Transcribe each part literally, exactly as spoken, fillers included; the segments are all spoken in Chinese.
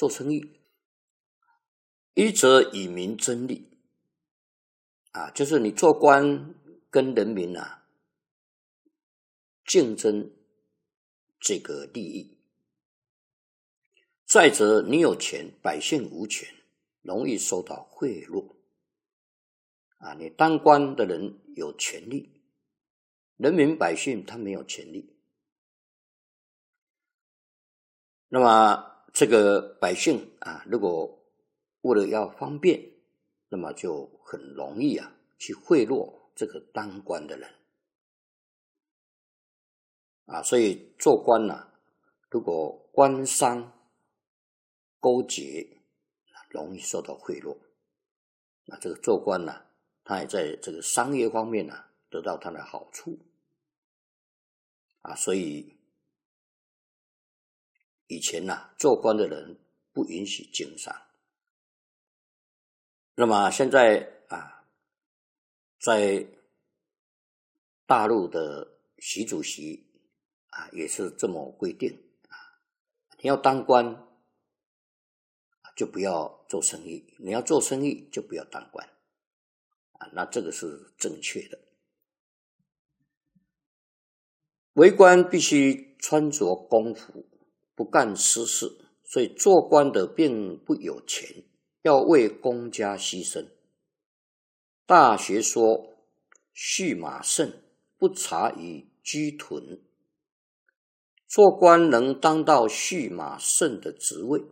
做生意，一则以民争利啊，就是你做官跟人民啊竞争这个利益；再者你有钱，百姓无权，容易收到贿赂啊。你当官的人有权利，人民百姓他没有权利。那么这个百姓啊，如果为了要方便，那么就很容易啊去贿赂这个当官的人啊。所以做官啊，如果官商勾结，容易受到贿赂。那这个做官呢、啊，他也在这个商业方面呢、啊、得到他的好处啊。所以以前呐、啊，做官的人不允许经商。那么现在啊，在大陆的习主席啊，也是这么规定啊，你要当官就不要做生意，你要做生意就不要当官啊，那这个是正确的。为官必须穿着公服，不干私事，所以做官的并不有钱，要为公家牺牲。大学说畜马甚，不察于居豚。做官能当到畜马甚的职位，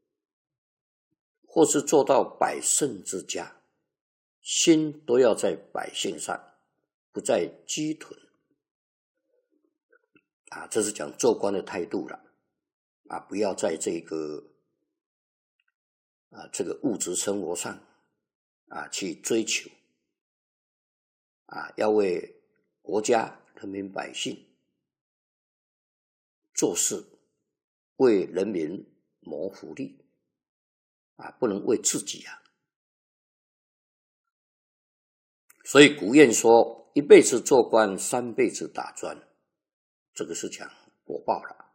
或是做到百胜之家，心都要在百姓上，不在居豚啊。这是讲做官的态度了啊，不要在这个啊这个物质生活上啊去追求啊，要为国家人民百姓做事，为人民谋福利啊，不能为自己啊。所以古谚说，一辈子做官，三辈子打砖，这个是讲果报了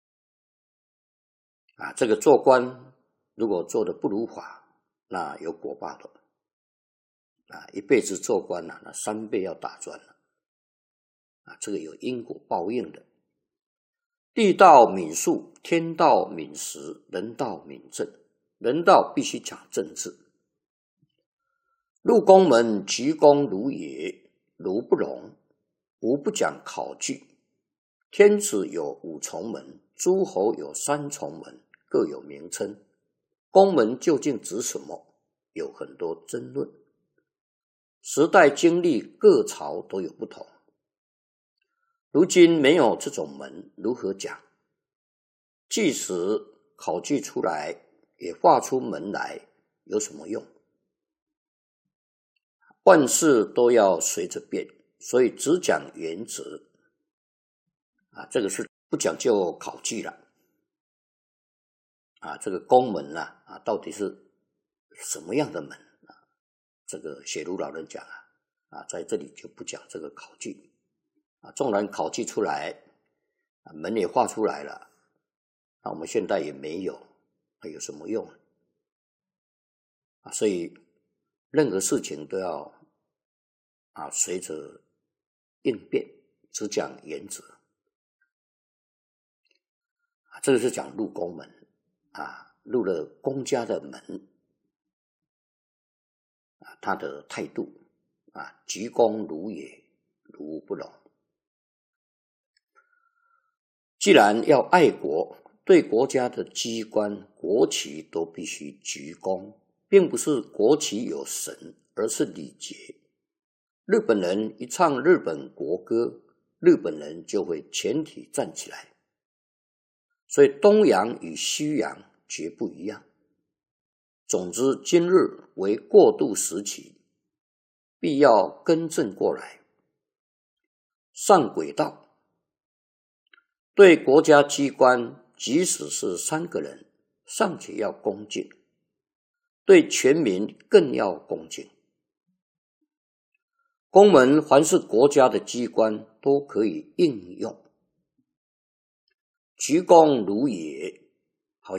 啊。这个做官如果做的不如法，那有果报的啊。一辈子做官啊，那三辈要打砖了啊，这个有因果报应的。地道敏术，天道敏时，人道敏政。人道必须讲政治。入宫门，鞠躬如也，如不容，无不讲考据。天子有五重门，诸侯有三重门，各有名称。宫门究竟指什么？有很多争论。时代经历，各朝都有不同。如今没有这种门，如何讲？即使考据出来，也画出门来，有什么用？万事都要随着变，所以只讲原则啊，这个是不讲究考据了啊。这个宫门啊，啊到底是什么样的门啊？这个写如老人讲啊，啊在这里就不讲这个考据啊。纵然考据出来，啊门也画出来了，那我们现在也没有，那有什么用啊？所以任何事情都要啊随着应变，只讲原则啊。这个是讲入宫门啊，入了公家的门啊，他的态度啊，鞠躬如也，如不容。既然要爱国，对国家的机关、国旗都必须鞠躬，并不是国旗有神，而是礼节。日本人一唱日本国歌，日本人就会全体站起来。所以东洋与西洋绝不一样。总之，今日为过渡时期，必要更正过来，上轨道。对国家机关，即使是三个人，尚且要恭敬，对全民更要恭敬。宫门凡是国家的机关都可以应用。鞠躬如也，